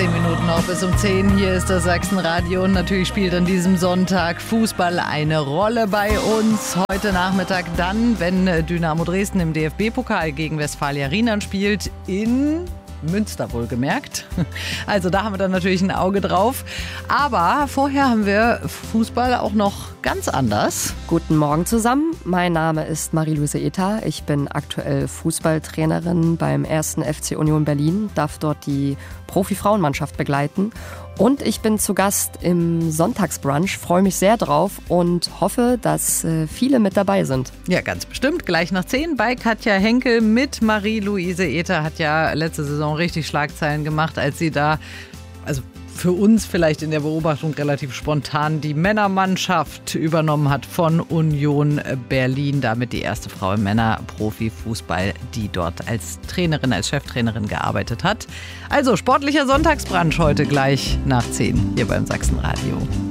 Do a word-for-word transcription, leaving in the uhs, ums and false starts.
Zehn Minuten noch bis um zehn. Hier ist das Sachsenradio und natürlich spielt an diesem Sonntag Fußball eine Rolle bei uns. Heute Nachmittag dann, wenn Dynamo Dresden im D F B-Pokal gegen Westfalia Rienan spielt, in Münster wohlgemerkt. Also da haben wir dann natürlich ein Auge drauf. Aber vorher haben wir Fußball auch noch ganz anders. Guten Morgen zusammen. Mein Name ist Marie-Louise Ether. Ich bin aktuell Fußballtrainerin beim ersten F C Union Berlin, darf dort die Profi-Frauenmannschaft begleiten. Und ich bin zu Gast im Sonntagsbrunch, freue mich sehr drauf und hoffe, dass äh, viele mit dabei sind. Ja, ganz bestimmt. Gleich nach zehn bei Katja Henkel mit Marie-Louise Ether. Hat ja letzte Saison richtig Schlagzeilen gemacht, als sie da, also für uns vielleicht in der Beobachtung relativ spontan, die Männermannschaft übernommen hat von Union Berlin. Damit die erste Frau im Männer-Profi-Fußball, die dort als Trainerin, als Cheftrainerin gearbeitet hat. Also sportlicher Sonntagsbrunch heute gleich nach zehn hier beim Sachsenradio.